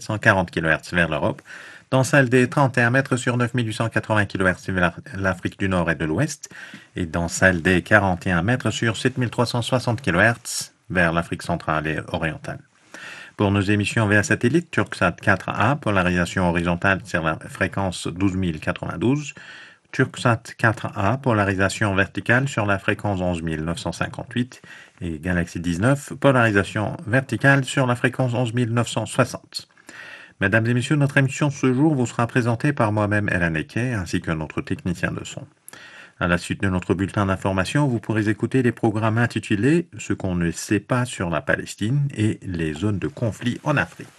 740 kHz vers l'Europe, dans celle des 31 mètres sur 9880 kHz vers l'Afrique du Nord et de l'Ouest, et dans celle des 41 mètres sur 7360 kHz vers l'Afrique centrale et orientale. Pour nos émissions via satellite, Turksat 4A, polarisation horizontale sur la fréquence 12092, Turksat 4A, polarisation verticale sur la fréquence 11958, et Galaxy 19, polarisation verticale sur la fréquence 11960. Mesdames et messieurs, notre émission ce jour vous sera présentée par moi-même, Elan Eke, ainsi que notre technicien de son. À la suite de notre bulletin d'information, vous pourrez écouter les programmes intitulés « Ce qu'on ne sait pas sur la Palestine et les zones de conflit en Afrique ».